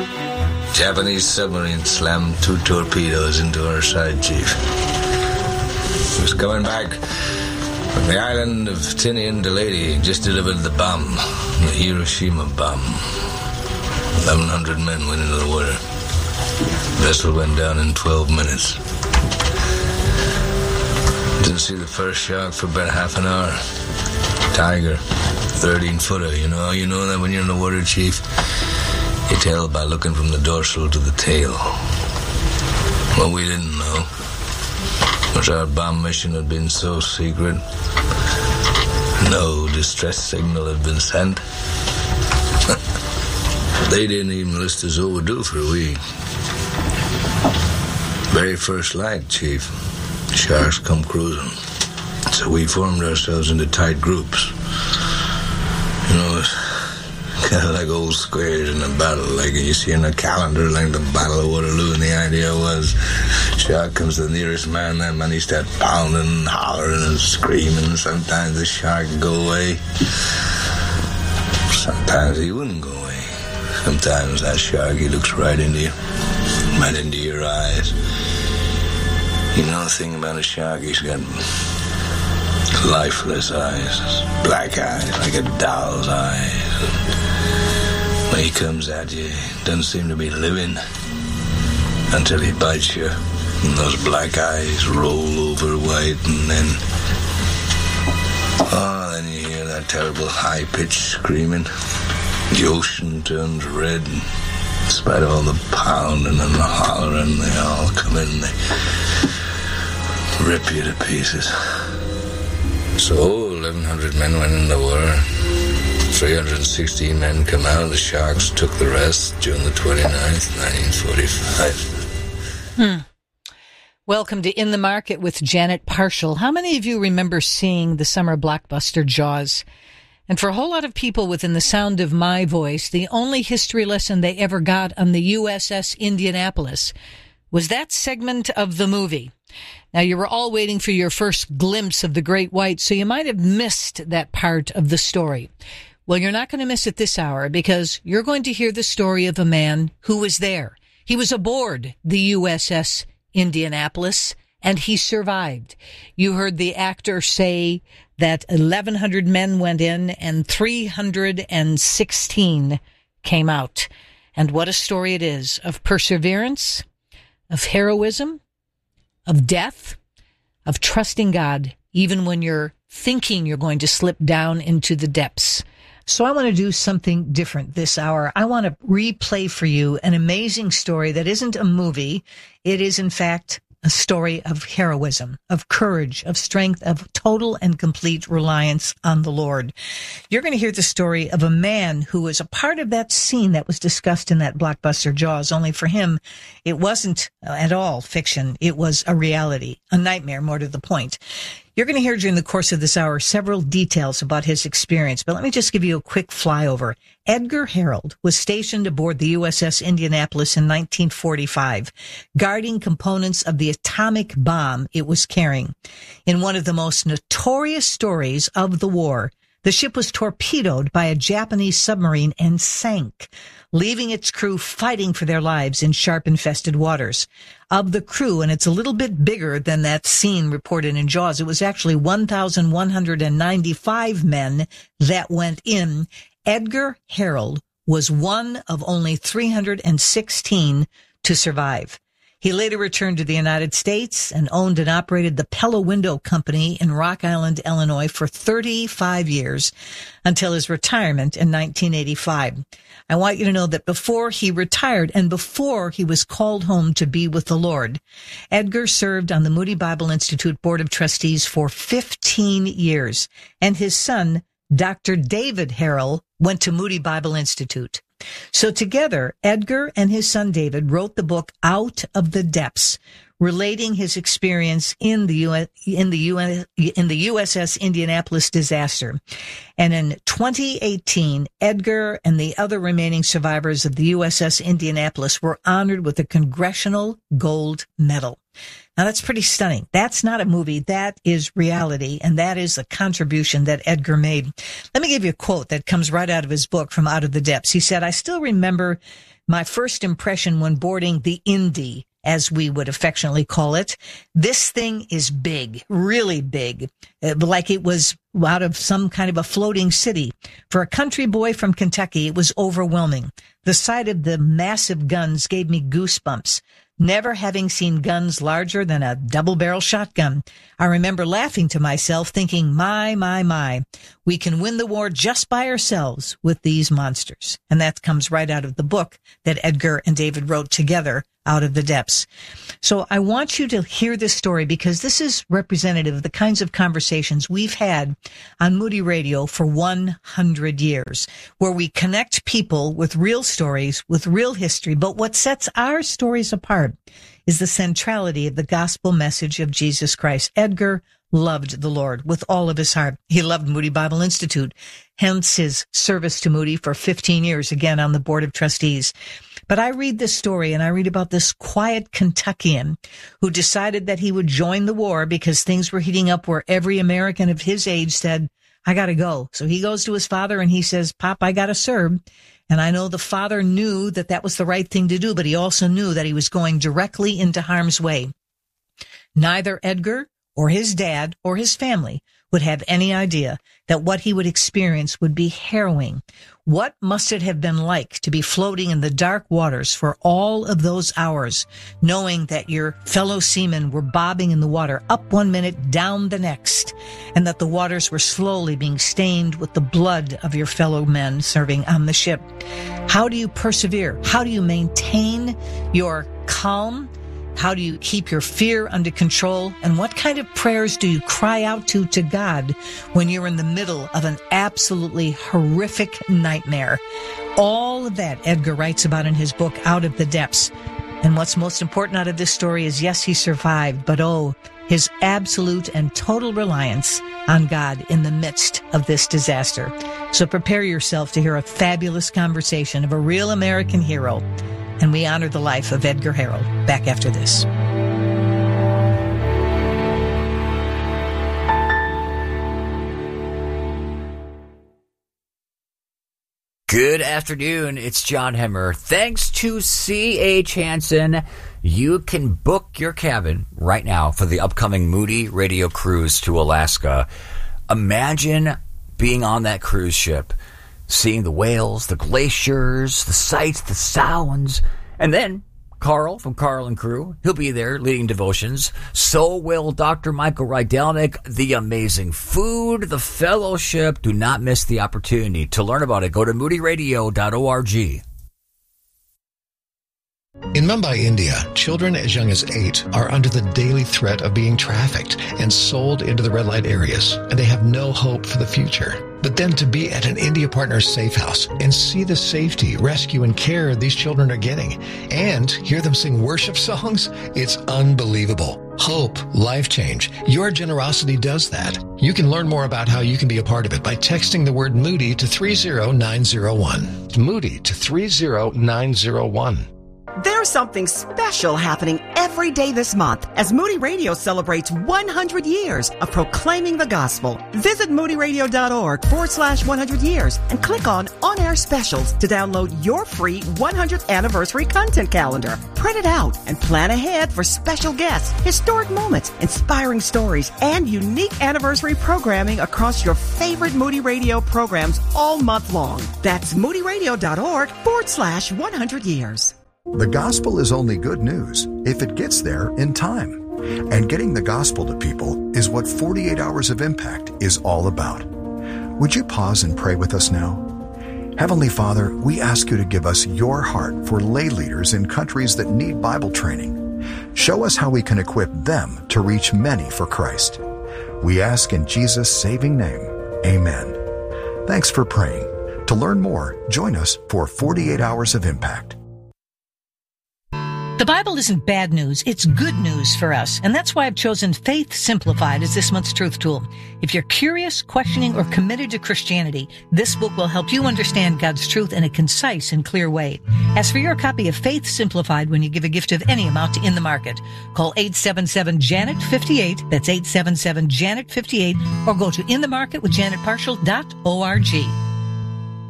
Japanese submarine slammed 2 torpedoes into our side, Chief. It was coming back from the island of Tinian to Leyte, just delivered the bomb, the Hiroshima bomb. 1,100 men went into the water. The vessel went down in 12 minutes. Didn't see the first shark for about half an hour. Tiger, 13-footer, you know that when you're in the water, Chief? You tell by looking from the dorsal to the tail. What we didn't know was our bomb mission had been so secret. No distress signal had been sent. They didn't even list us overdue for a week. Very first light, Chief. Sharks come cruising. So we formed ourselves into tight groups. Kind of like old squares in a battle, like you see in a calendar, like the Battle of Waterloo, and the idea was, shark comes to the nearest man, that man he start pounding and hollering and screaming. Sometimes the shark would go away. Sometimes he wouldn't go away. Sometimes that shark, he looks right into you, right into your eyes. You know the thing about a shark, he's got lifeless eyes, black eyes, like a doll's eyes. When he comes at you, he doesn't seem to be living until he bites you, and those black eyes roll over white, and then you hear that terrible high-pitched screaming. The ocean turns red, and in spite of all the pounding and the hollering, they all come in and they rip you to pieces. So 1,100 men went in the war. 316 men come out. The Sharks took the rest June the 29th, 1945. Welcome to In the Market with Janet Parshall. How many of you remember seeing the summer blockbuster Jaws? And for a whole lot of people within the sound of my voice, the only history lesson they ever got on the USS Indianapolis was that segment of the movie. Now, you were all waiting for your first glimpse of the Great White, so you might have missed that part of the story. Well, you're not going to miss it this hour, because you're going to hear the story of a man who was there. He was aboard the USS Indianapolis, and he survived. You heard the actor say that 1,100 men went in and 316 came out. And what a story it is of perseverance, of heroism, of death, of trusting God, even when you're thinking you're going to slip down into the depths. So I want to do something different this hour. I want to replay for you an amazing story that isn't a movie. It is, in fact, a story of heroism, of courage, of strength, of total and complete reliance on the Lord. You're going to hear the story of a man who was a part of that scene that was discussed in that blockbuster Jaws, only for him, it wasn't at all fiction. It was a reality, a nightmare, more to the point. You're going to hear during the course of this hour several details about his experience, but let me just give you a quick flyover. Edgar Harold was stationed aboard the USS Indianapolis in 1945, guarding components of the atomic bomb it was carrying. In one of the most notorious stories of the war, the ship was torpedoed by a Japanese submarine and sank, leaving its crew fighting for their lives in shark-infested waters. Of the crew, and it's a little bit bigger than that scene reported in Jaws, it was actually 1,195 men that went in. Edgar Harold was one of only 316 to survive. He later returned to the United States and owned and operated the Pella Window Company in Rock Island, Illinois for 35 years until his retirement in 1985. I want you to know that before he retired and before he was called home to be with the Lord, Edgar served on the Moody Bible Institute Board of Trustees for 15 years, and his son, Dr. David Harold, went to Moody Bible Institute. So together, Edgar and his son David wrote the book Out of the Depths, relating his experience in the USS Indianapolis disaster. And in 2018, Edgar and the other remaining survivors of the USS Indianapolis were honored with a Congressional Gold Medal. Now, that's pretty stunning. That's not a movie. That is reality, and that is a contribution that Edgar made. Let me give you a quote that comes right out of his book, From Out of the Depths. He said, "I still remember My first impression when boarding the Indy, as we would affectionately call it, this thing is big, really big, like it was out of some kind of a floating city. For a country boy from Kentucky, it was overwhelming. The sight of the massive guns gave me goosebumps. Never having seen guns larger than a double-barrel shotgun, I remember laughing to myself, thinking, my, we can win the war just by ourselves with these monsters. And that comes right out of the book that Edgar and David wrote together, Out of the Depths. So I want you to hear this story because this is representative of the kinds of conversations we've had on Moody Radio for 100 years, where we connect people with real stories, with real history. But what sets our stories apart is the centrality of the gospel message of Jesus Christ. Edgar loved the Lord with all of his heart. He loved Moody Bible Institute, hence his service to Moody for 15 years, again on the board of trustees. But I read this story and I read about this quiet Kentuckian who decided that he would join the war because things were heating up where every American of his age said, I got to go. So he goes to his father and he says, Pop, I got to serve. And I know the father knew that that was the right thing to do, but he also knew that he was going directly into harm's way. Neither Edgar or his dad or his family would have any idea that what he would experience would be harrowing. What must it have been like to be floating in the dark waters for all of those hours, knowing that your fellow seamen were bobbing in the water up 1 minute, down the next, and that the waters were slowly being stained with the blood of your fellow men serving on the ship? How do you persevere? How do you maintain your calm? How do you keep your fear under control? And what kind of prayers do you cry out to God when you're in the middle of an absolutely horrific nightmare? All of that Edgar writes about in his book, Out of the Depths. And what's most important out of this story is, yes, he survived, but his absolute and total reliance on God in the midst of this disaster. So prepare yourself to hear a fabulous conversation of a real American hero. And we honor the life of Edgar Harrell. Back after this. Good afternoon. It's John Hemmer. Thanks to C.H. Hansen, you can book your cabin right now for the upcoming Moody Radio cruise to Alaska. Imagine being on that cruise ship, seeing the whales, the glaciers, the sights, the sounds. And then Carl from Carl and Crew, he'll be there leading devotions. So will Dr. Michael Rydelnik, the amazing food, the fellowship. Do not miss the opportunity. To learn about it, go to moodyradio.org. In Mumbai, India, children as young as 8 are under the daily threat of being trafficked and sold into the red light areas, and they have no hope for the future. But then to be at an India Partners safe house and see the safety, rescue, and care these children are getting, and hear them sing worship songs, it's unbelievable. Hope, life change. Your generosity does that. You can learn more about how you can be a part of it by texting the word Moody to 30901. Moody to 30901. There's something special happening every day this month as Moody Radio celebrates 100 years of proclaiming the gospel. Visit moodyradio.org/100 years and click on On-Air Specials to download your free 100th anniversary content calendar. Print it out and plan ahead for special guests, historic moments, inspiring stories, and unique anniversary programming across your favorite Moody Radio programs all month long. That's moodyradio.org/100 years. The gospel is only good news if it gets there in time. And getting the gospel to people is what 48 Hours of Impact is all about. Would you pause and pray with us now? Heavenly Father, we ask you to give us your heart for lay leaders in countries that need Bible training. Show us how we can equip them to reach many for Christ. We ask in Jesus' saving name, amen. Thanks for praying. To learn more, join us for 48 Hours of Impact. The Bible isn't bad news, it's good news for us. And that's why I've chosen Faith Simplified as this month's truth tool. If you're curious, questioning, or committed to Christianity, this book will help you understand God's truth in a concise and clear way. Ask for your copy of Faith Simplified when you give a gift of any amount to In the Market. Call 877-JANET-58, that's 877-JANET-58, or go to inthemarketwithjanetparshall.org.